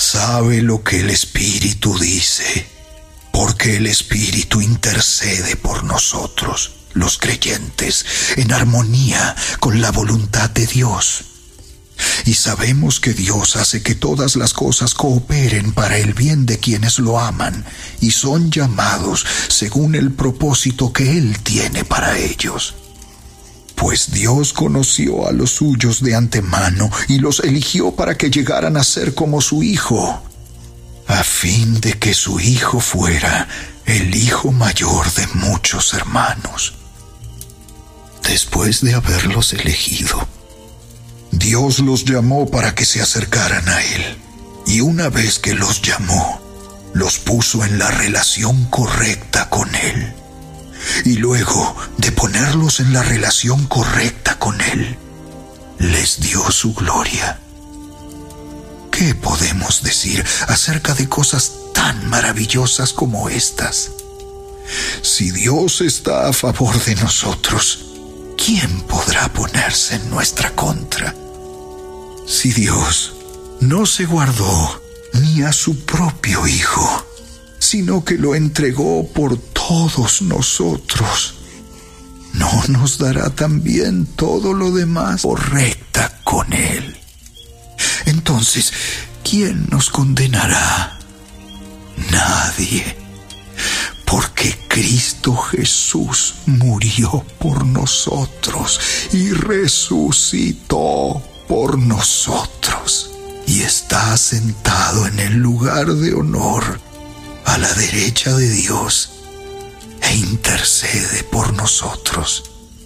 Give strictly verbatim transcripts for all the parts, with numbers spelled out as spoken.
sabe lo que el Espíritu dice, porque el Espíritu intercede por nosotros, los creyentes, en armonía con la voluntad de Dios. Y sabemos que Dios hace que todas las cosas cooperen para el bien de quienes lo aman y son llamados según el propósito que Él tiene para ellos. Pues Dios conoció a los suyos de antemano y los eligió para que llegaran a ser como su Hijo, a fin de que su Hijo fuera el hijo mayor de muchos hermanos. Después de haberlos elegido, Dios los llamó para que se acercaran a Él, y una vez que los llamó, los puso en la relación correcta con Él. Y luego de ponerlos en la relación correcta con Él, les dio su gloria. ¿Qué podemos decir acerca de cosas tan maravillosas como estas? Si Dios está a favor de nosotros, ¿quién podrá ponerse en nuestra contra? Si Dios no se guardó ni a su propio Hijo, sino que lo entregó por todos nosotros, ¿no nos dará también todo lo demás correcta con Él? Entonces, ¿quién nos condenará? Nadie, porque Cristo Jesús murió por nosotros y resucitó por nosotros, y está sentado en el lugar de honor a la derecha de Dios e intercede por nosotros.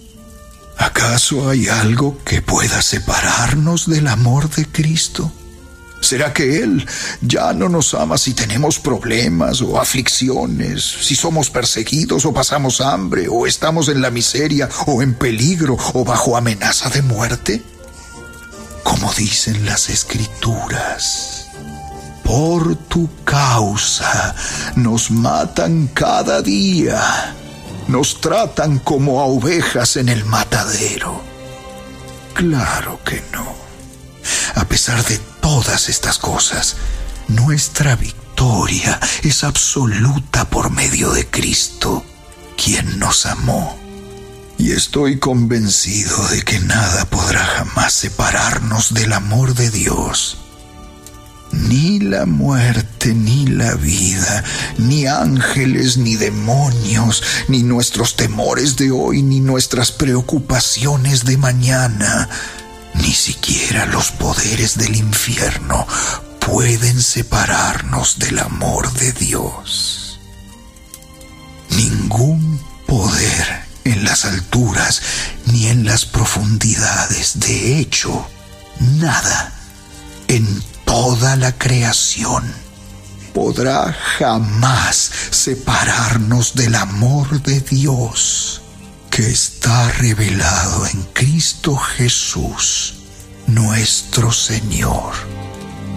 ¿Acaso hay algo que pueda separarnos del amor de Cristo? ¿Será que Él ya no nos ama si tenemos problemas o aflicciones, si somos perseguidos o pasamos hambre, o estamos en la miseria o en peligro o bajo amenaza de muerte? Como dicen las Escrituras, por tu causa nos matan cada día, nos tratan como a ovejas en el matadero. Claro que no. A pesar de todas estas cosas, nuestra victoria es absoluta por medio de Cristo, quien nos amó. Y estoy convencido de que nada podrá jamás separarnos del amor de Dios. Ni la muerte, ni la vida, ni ángeles, ni demonios, ni nuestros temores de hoy, ni nuestras preocupaciones de mañana, ni siquiera los poderes del infierno pueden separarnos del amor de Dios. Ningún poder en las alturas ni en las profundidades, de hecho, nada en toda la creación podrá jamás separarnos del amor de Dios, que está revelado en Cristo Jesús, nuestro Señor.